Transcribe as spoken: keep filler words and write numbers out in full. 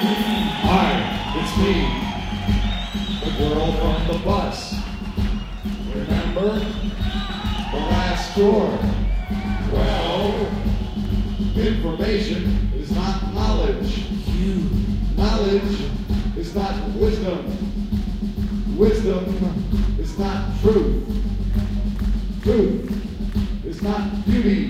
Hi, it's me, the girl from the bus. Remember? The last door. Well, information is not knowledge. You. Knowledge is not wisdom. Wisdom is not truth. Truth is not beauty.